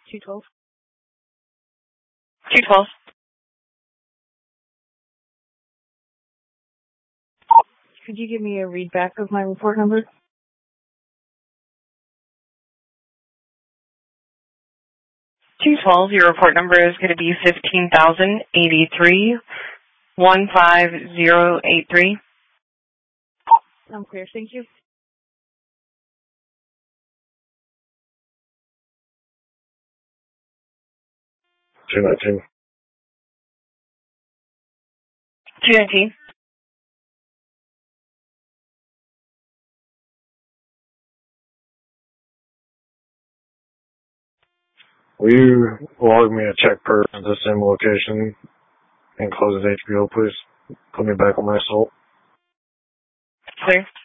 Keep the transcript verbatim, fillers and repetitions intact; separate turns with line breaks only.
two twelve.
two twelve.
Could you give me a read back of my report number?
two twelve, your report number is going to be fifteen thousand eighty-three, one five zero eight three.
I'm clear, thank you.
two nineteen.
two nineteen.
Will you log me a check per at the same location and close the H B O, please? Put me back on my assault.
Clear.